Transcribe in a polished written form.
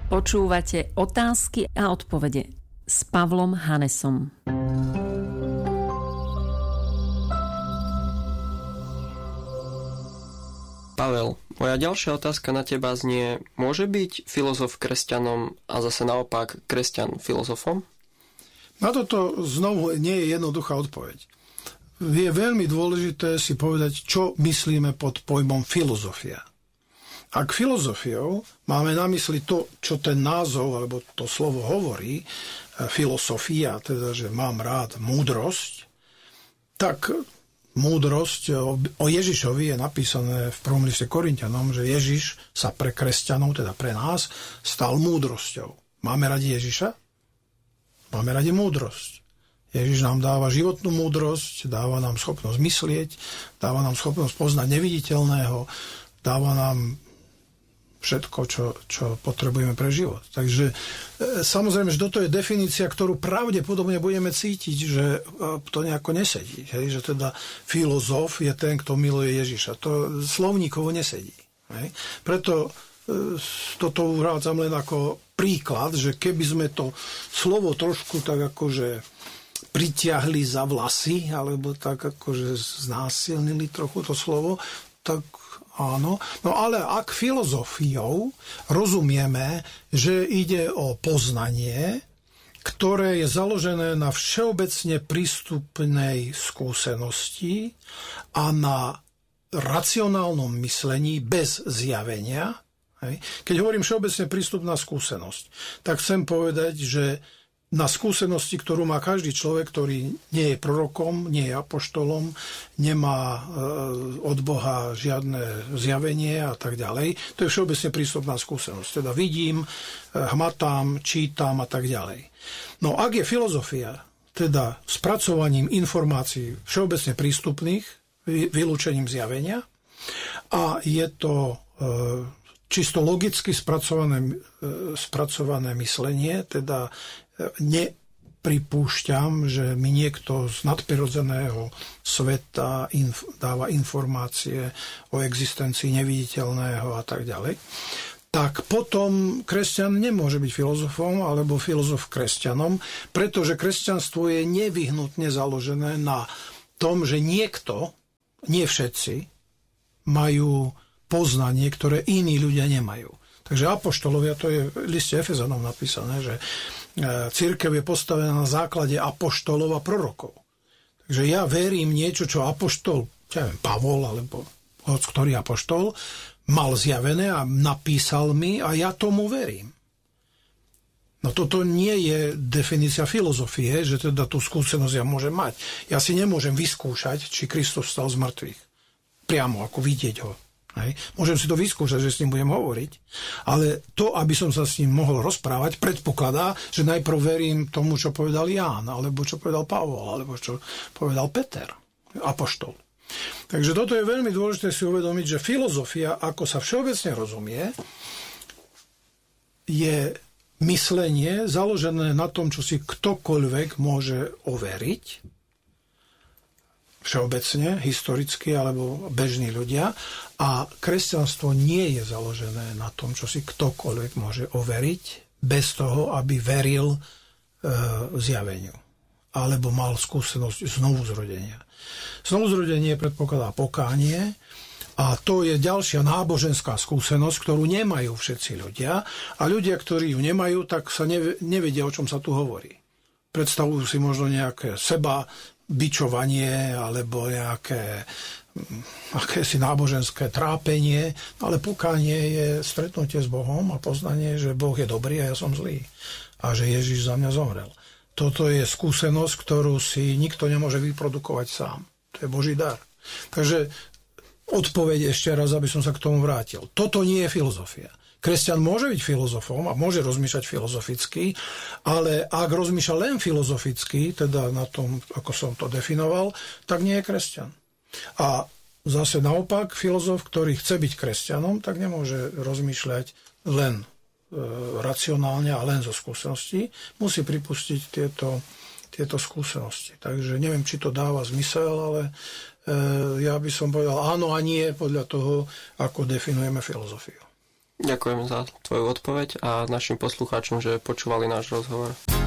Počúvate otázky a odpovede s Pavlom Hanesom. Pavel, moja ďalšia otázka na teba znie, môže byť filozof kresťanom a zase naopak kresťan filozofom? Na toto znovu nie je jednoduchá odpoveď. Je veľmi dôležité si povedať, čo myslíme pod pojmom filozofia. Ak filozofiou máme na mysli to, čo ten názov alebo to slovo hovorí, filosofia, teda, že mám rád múdrosť, tak múdrosť o Ježišovi je napísané v prvom liste Korinťanom, že Ježiš sa pre kresťanov, teda pre nás, stal múdrosťou. Máme radi Ježiša? Máme radi múdrosť. Ježiš nám dáva životnú múdrosť, dáva nám schopnosť myslieť, dáva nám schopnosť poznať neviditeľného, dáva nám všetko, čo potrebujeme pre život. Takže samozrejme, že toto je definícia, ktorú pravdepodobne budeme cítiť, že to nejako nesedí. Hej? Že teda filozof je ten, kto miluje Ježiša. To slovníkovo nesedí. Hej? Preto toto uvádzam len ako príklad, že keby sme to slovo trošku tak akože pritiahli za vlasy, alebo tak akože znásilnili trochu to slovo, tak áno. No ale ak filozofiou rozumieme, že ide o poznanie, ktoré je založené na všeobecne prístupnej skúsenosti a na racionálnom myslení bez zjavenia. Hej. Keď hovorím všeobecne prístupná skúsenosť, tak chcem povedať, že na skúsenosti, ktorú má každý človek, ktorý nie je prorokom, nie je apoštolom, nemá od Boha žiadne zjavenie a tak ďalej. To je všeobecne prístupná skúsenosť. Teda vidím, hmatám, čítam a tak ďalej. No ak je filozofia, teda spracovaním informácií všeobecne prístupných, vylúčením zjavenia, a je to čisto logicky spracované myslenie, teda nepripúšťam, že mi niekto z nadprirodzeného sveta dáva informácie o existencii neviditeľného a tak ďalej, tak potom kresťan nemôže byť filozofom alebo filozof kresťanom, pretože kresťanstvo je nevyhnutne založené na tom, že niekto, nie všetci, majú poznanie, ktoré iní ľudia nemajú. Takže apoštolovia, to je v liste Efezanom napísané, že cirkev je postavená na základe apoštolov a prorokov. Takže ja verím niečo, čo apoštol, Pavol alebo ktorý apoštol mal zjavené a napísal mi a ja tomu verím. No toto nie je definícia filozofie, že teda tú skúsenosť ja môžem mať. Ja si nemôžem vyskúšať, či Kristus stal z mŕtvych. Priamo, ako vidieť ho. Hej. Môžem si to vyskúšať, že s ním budem hovoriť, ale to, aby som sa s ním mohol rozprávať, predpokladá, že najprv verím tomu, čo povedal Ján, alebo čo povedal Pavol, alebo čo povedal Peter, apoštol. Takže toto je veľmi dôležité si uvedomiť, že filozofia, ako sa všeobecne rozumie, je myslenie založené na tom, čo si ktokoľvek môže overiť, všeobecne, historicky alebo bežní ľudia, a kresťanstvo nie je založené na tom, čo si ktokoľvek môže overiť, bez toho, aby veril zjaveniu alebo mal skúsenosť znovuzrodenia. Znovuzrodenie predpokladá pokánie a to je ďalšia náboženská skúsenosť, ktorú nemajú všetci ľudia, a ľudia, ktorí ju nemajú, tak sa nevedia, o čom sa tu hovorí. Predstavujú si možno nejaké bičovanie alebo nejaké akési náboženské trápenie, ale pokánie je stretnutie s Bohom a poznanie, že Boh je dobrý a ja som zlý a že Ježiš za mňa zomrel. Toto je skúsenosť, ktorú si nikto nemôže vyprodukovať sám. To je Boží dar. Takže odpoveď ešte raz, aby som sa k tomu vrátil. Toto nie je filozofia. Kresťan môže byť filozofom a môže rozmýšľať filozoficky, ale ak rozmýšľa len filozoficky, teda na tom, ako som to definoval, tak nie je kresťan. A zase naopak, filozof, ktorý chce byť kresťanom, tak nemôže rozmýšľať len racionálne a len zo skúseností. Musí pripustiť tieto skúsenosti. Takže neviem, či to dáva zmysel, ale ja by som povedal áno a nie podľa toho, ako definujeme filozofiu. Ďakujem za tvoju odpoveď a našim poslucháčom, že počúvali náš rozhovor.